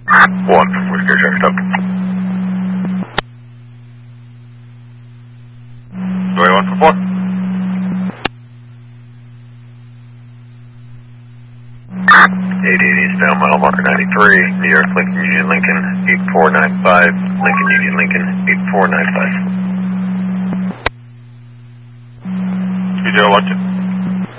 1 from Whiskey Charlie, stop. Way 1 for 4. 88 eastbound, mile marker 93, New York, Lincoln Union, Lincoln, 8495, Lincoln Union, Lincoln, 8495. 2012.